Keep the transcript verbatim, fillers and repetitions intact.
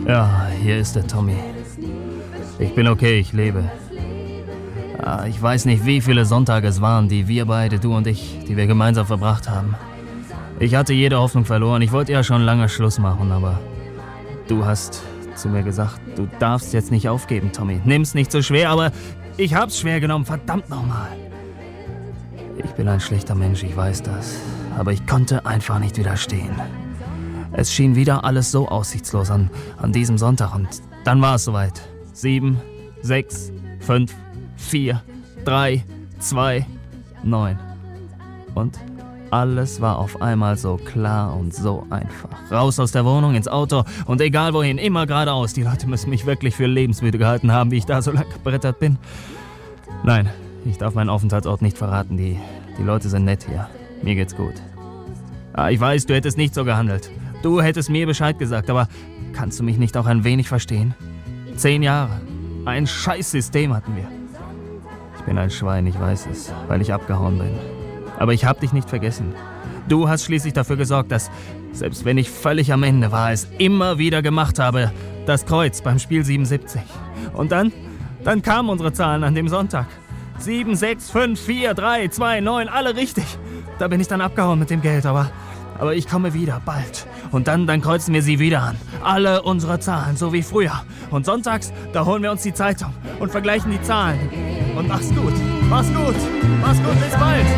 Ja, hier ist der Tommy. Ich bin okay, ich lebe. Ich weiß nicht, wie viele Sonntage es waren, die wir beide, du und ich, die wir gemeinsam verbracht haben. Ich hatte jede Hoffnung verloren. Ich wollte ja schon lange Schluss machen, aber du hast zu mir gesagt, du darfst jetzt nicht aufgeben, Tommy. Nimm's nicht so schwer, aber ich hab's schwer genommen, verdammt nochmal. Ich bin ein schlechter Mensch, ich weiß das. Aber ich konnte einfach nicht widerstehen. Es schien wieder alles so aussichtslos an, an diesem Sonntag und dann war es soweit. Sieben, sechs, fünf, vier, drei, zwei, neun. Und alles war auf einmal so klar und so einfach. Raus aus der Wohnung, ins Auto und egal wohin, immer geradeaus. Die Leute müssen mich wirklich für lebensmüde gehalten haben, wie ich da so lang gebrettert bin. Nein, ich darf meinen Aufenthaltsort nicht verraten. Die, die Leute sind nett hier. Mir geht's gut. Ah, ich weiß, du hättest nicht so gehandelt. Du hättest mir Bescheid gesagt, aber kannst du mich nicht auch ein wenig verstehen? Zehn Jahre. Ein Scheißsystem hatten wir. Ich bin ein Schwein, ich weiß es, weil ich abgehauen bin. Aber ich hab dich nicht vergessen. Du hast schließlich dafür gesorgt, dass, selbst wenn ich völlig am Ende war, es immer wieder gemacht habe, das Kreuz beim Spiel siebenundsiebzig. Und dann, dann kamen unsere Zahlen an dem Sonntag. sieben, sechs, fünf, vier, drei, zwei, neun, alle richtig. Da bin ich dann abgehauen mit dem Geld, aber, aber ich komme wieder, bald. Und dann, dann kreuzen wir sie wieder an. Alle unsere Zahlen, so wie früher. Und sonntags, da holen wir uns die Zeitung und vergleichen die Zahlen. Und mach's gut, mach's gut, mach's gut, bis bald.